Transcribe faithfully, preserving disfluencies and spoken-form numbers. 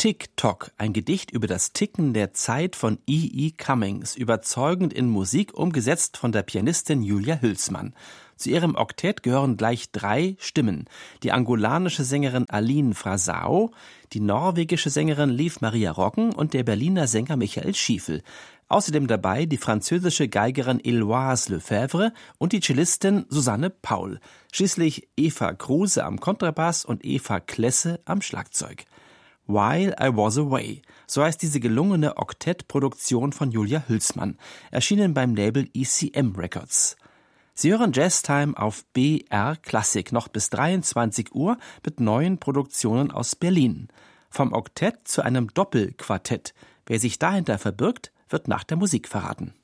Tick-Tock, ein Gedicht über das Ticken der Zeit von E E. Cummings, überzeugend in Musik umgesetzt von der Pianistin Julia Hülsmann. Zu ihrem Oktett gehören gleich drei Stimmen. Die angolanische Sängerin Aline Frasau, die norwegische Sängerin Liv Maria Roggen und der Berliner Sänger Michael Schiefel. Außerdem dabei die französische Geigerin Eloise Lefebvre und die Cellistin Susanne Paul. Schließlich Eva Kruse am Kontrabass und Eva Klesse am Schlagzeug. While I Was Away, so heißt diese gelungene Oktettproduktion von Julia Hülsmann, erschienen beim Label E C M Records. Sie hören Jazztime auf B R Klassik noch bis dreiundzwanzig Uhr mit neuen Produktionen aus Berlin. Vom Oktett zu einem Doppelquartett. Wer sich dahinter verbirgt, wird nach der Musik verraten.